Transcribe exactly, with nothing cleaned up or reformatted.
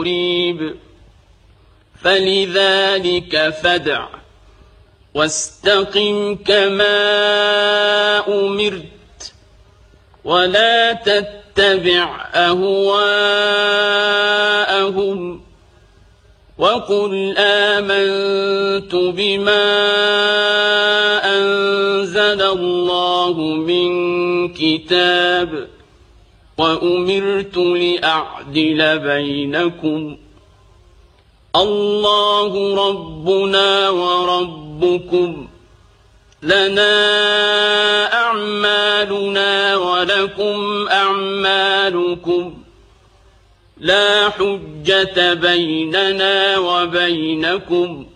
قريب فلذلك فادع واستقم كما أمرت ولا تتبع أهواءهم وقل آمنت بما أنزل الله من كتاب وأمرت لأعدل بينكم الله ربنا وربكم لنا أعمالنا ولكم أعمالكم لا حجة بيننا وبينكم